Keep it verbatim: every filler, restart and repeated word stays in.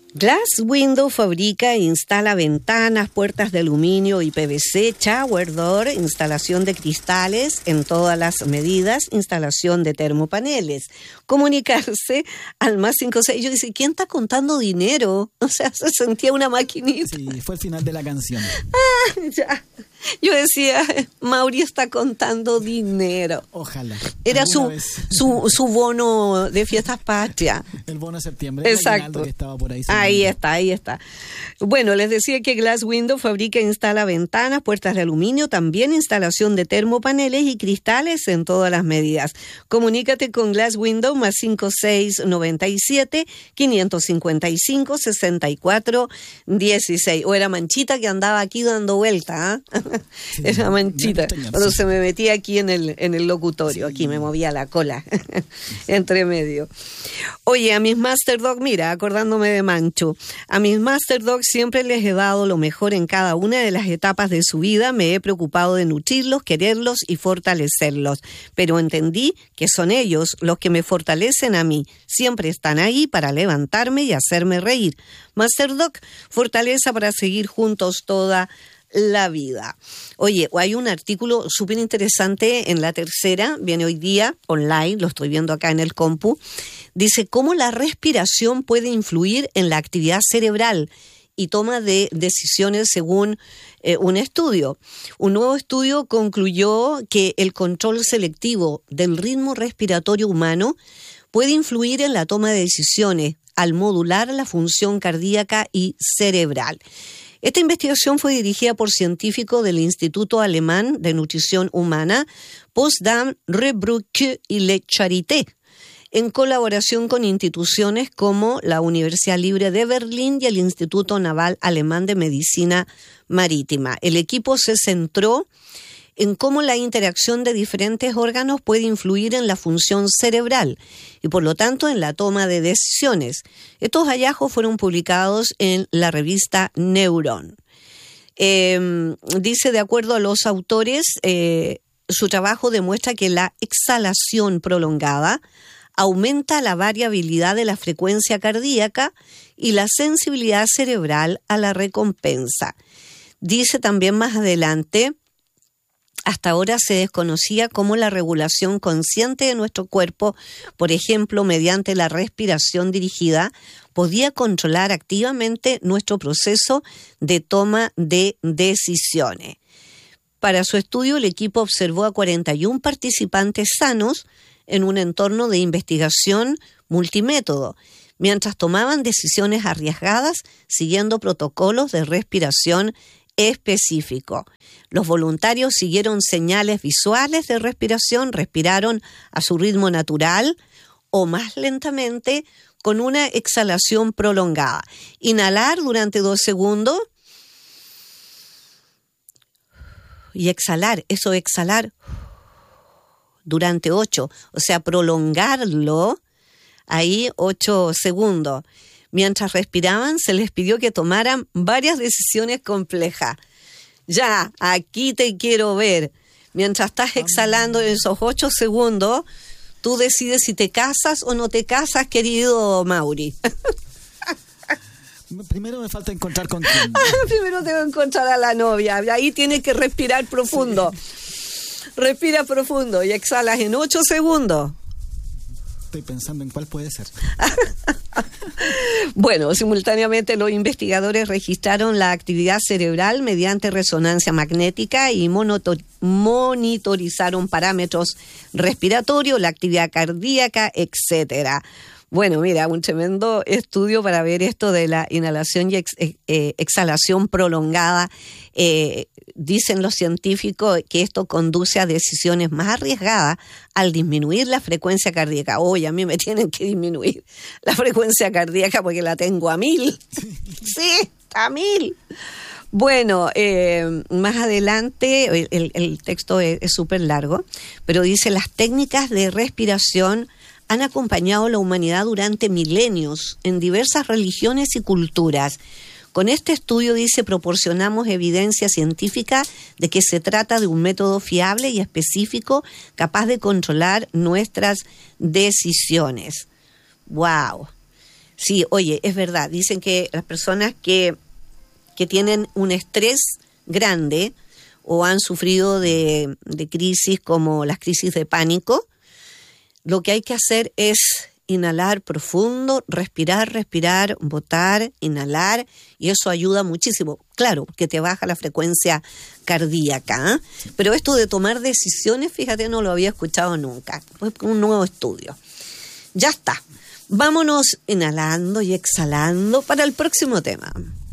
Glass Window fabrica e instala ventanas, puertas de aluminio y P V C, shower door, instalación de cristales en todas las medidas, instalación de termopaneles. Comunicarse al más cinco seis. Yo dije, ¿quién está contando dinero? O sea, se sentía una maquinita. Sí, fue el final de la canción. Ah, ya. Yo decía, Mauri está contando dinero. Ojalá. Era su, su su bono de fiestas patrias. El bono de septiembre. Exacto. Que estaba por ahí. Ahí está, ahí está. Bueno, les decía que Glass Window fabrica e instala ventanas, puertas de aluminio, también instalación de termopaneles y cristales en todas las medidas. Comunícate con Glass Window más cinco seis nueve siete, cinco cinco cinco, seis cuatro uno seis. O era Manchita que andaba aquí dando vuelta, ¿eh? Sí, esa Manchita, cuando sí. se me metía aquí en el, en el locutorio, sí. Aquí me movía la cola, sí. Entre medio. Oye, a mis Master Dog, mira, acordándome de Mancho, a mis Master Dog siempre les he dado lo mejor en cada una de las etapas de su vida, me he preocupado de nutrirlos, quererlos y fortalecerlos, pero entendí que son ellos los que me fortalecen a mí, siempre están ahí para levantarme y hacerme reír. Master Dog, fortaleza para seguir juntos toda la vida. Oye, hay un artículo súper interesante en La Tercera, viene hoy día online, lo estoy viendo acá en el compu, dice cómo la respiración puede influir en la actividad cerebral y toma de decisiones según eh, un estudio. Un nuevo estudio concluyó que el control selectivo del ritmo respiratorio humano puede influir en la toma de decisiones al modular la función cardíaca y cerebral. Esta investigación fue dirigida por científicos del Instituto Alemán de Nutrición Humana, Potsdam, Rebruck y Le Charité, en colaboración con instituciones como la Universidad Libre de Berlín y el Instituto Naval Alemán de Medicina Marítima. El equipo se centró en cómo la interacción de diferentes órganos puede influir en la función cerebral y por lo tanto en la toma de decisiones. Estos hallazgos fueron publicados en la revista Neuron. Eh, dice, de acuerdo a los autores, eh, su trabajo demuestra que la exhalación prolongada aumenta la variabilidad de la frecuencia cardíaca y la sensibilidad cerebral a la recompensa. Dice también más adelante, hasta ahora se desconocía cómo la regulación consciente de nuestro cuerpo, por ejemplo, mediante la respiración dirigida, podía controlar activamente nuestro proceso de toma de decisiones. Para su estudio, el equipo observó a cuarenta y uno participantes sanos en un entorno de investigación multimétodo, mientras tomaban decisiones arriesgadas siguiendo protocolos de respiración específico. Los voluntarios siguieron señales visuales de respiración, respiraron a su ritmo natural o más lentamente con una exhalación prolongada. Inhalar durante dos segundos y exhalar, eso exhalar durante ocho, o sea, prolongarlo ahí ocho segundos. Mientras respiraban, se les pidió que tomaran varias decisiones complejas. Ya, aquí te quiero ver. Mientras estás exhalando en esos ocho segundos, tú decides si te casas o no te casas, querido Mauri. Primero me falta encontrar con quién. Primero tengo que encontrar a la novia. Ahí tienes que respirar profundo. Sí. Respira profundo y exhalas en ocho segundos. Estoy pensando en cuál puede ser. Bueno, simultáneamente los investigadores registraron la actividad cerebral mediante resonancia magnética y monotor- monitorizaron parámetros respiratorios, la actividad cardíaca, etcétera. Bueno, mira, un tremendo estudio para ver esto de la inhalación y ex, eh, exhalación prolongada. Eh, dicen los científicos que esto conduce a decisiones más arriesgadas al disminuir la frecuencia cardíaca. Oye, a mí me tienen que disminuir la frecuencia cardíaca porque la tengo a mil. Sí, a mil. Bueno, eh, más adelante, el, el, el texto es súper largo, pero dice, las técnicas de respiración han acompañado a la humanidad durante milenios en diversas religiones y culturas. Con este estudio, dice, proporcionamos evidencia científica de que se trata de un método fiable y específico capaz de controlar nuestras decisiones. ¡Wow! Sí, oye, es verdad. Dicen que las personas que, que tienen un estrés grande o han sufrido de, de crisis como las crisis de pánico, lo que hay que hacer es inhalar profundo, respirar, respirar, botar, inhalar, y eso ayuda muchísimo. Claro, porque te baja la frecuencia cardíaca, ¿eh? Pero esto de tomar decisiones, fíjate, no lo había escuchado nunca. Fue un nuevo estudio. Ya está. Vámonos inhalando y exhalando para el próximo tema.